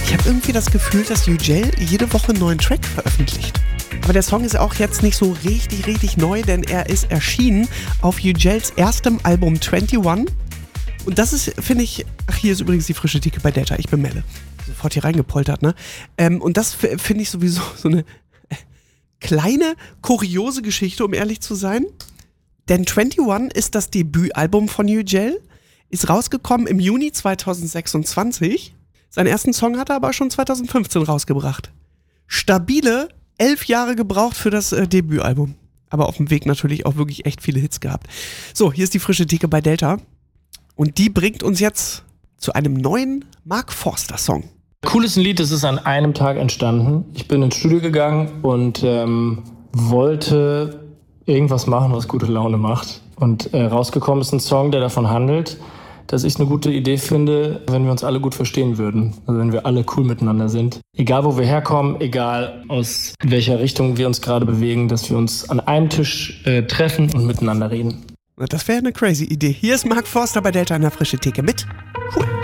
Ich habe irgendwie das Gefühl, dass Yücel jede Woche einen neuen Track veröffentlicht. Aber der Song ist auch jetzt nicht so richtig neu, denn er ist erschienen auf Yücels erstem Album 21. Und das ist, finde ich, hier ist übrigens die frische Theke bei Delta, ich bin Melle. Sofort hier reingepoltert, ne? Und das finde ich sowieso so eine kleine, kuriose Geschichte, um ehrlich zu sein. Denn 21 ist das Debütalbum von Yücel, ist rausgekommen im Juni 2026. Seinen ersten Song hat er aber schon 2015 rausgebracht. Stabile 11 Jahre gebraucht für das Debütalbum. Aber auf dem Weg natürlich auch wirklich echt viele Hits gehabt. So, hier ist die frische Theke bei Delta. Und die bringt uns jetzt zu einem neuen Mark Forster-Song. Cool ist ein Lied, das ist an einem Tag entstanden. Ich bin ins Studio gegangen und wollte irgendwas machen, was gute Laune macht. Und rausgekommen ist ein Song, der davon handelt, dass ich es eine gute Idee finde, wenn wir uns alle gut verstehen würden. Also wenn wir alle cool miteinander sind. Egal, wo wir herkommen, egal aus welcher Richtung wir uns gerade bewegen, dass wir uns an einem Tisch treffen und miteinander reden. Das wäre eine crazy Idee. Hier ist Mark Forster bei Delta in der frische Theke mit Cool.